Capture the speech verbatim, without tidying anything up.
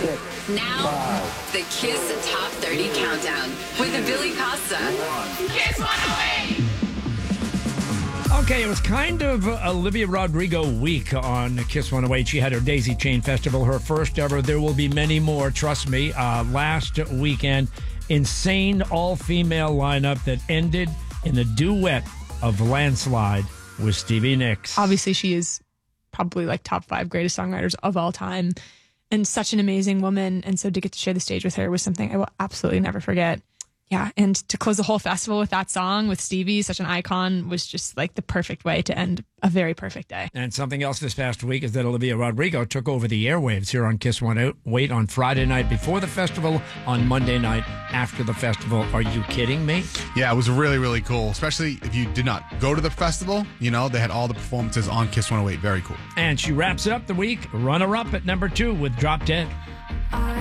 six, Now, five, the Kiss Top thirty Countdown with the Billy Costa. Kiss one oh eight! Okay, it was kind of Olivia Rodrigo week on Kiss one oh eight. She had her Daisy Chain Festival, her first ever. There will be many more, trust me. Uh, last weekend, insane all-female lineup that ended in a duet of Landslide with Stevie Nicks. Obviously, she is probably like top five greatest songwriters of all time and such an amazing woman. And so to get to share the stage with her was something I will absolutely never forget. Yeah, and to close the whole festival with that song with Stevie, such an icon, was just like the perfect way to end a very perfect day. And something else this past week is that Olivia Rodrigo took over the airwaves here on Kiss one oh eight on Friday night before the festival, on Monday night after the festival. Are you kidding me? Yeah, it was really, really cool, especially if you did not go to the festival. You know, they had all the performances on Kiss one oh eight. Very cool. And she wraps up the week runner-up at number two with Drop Dead. I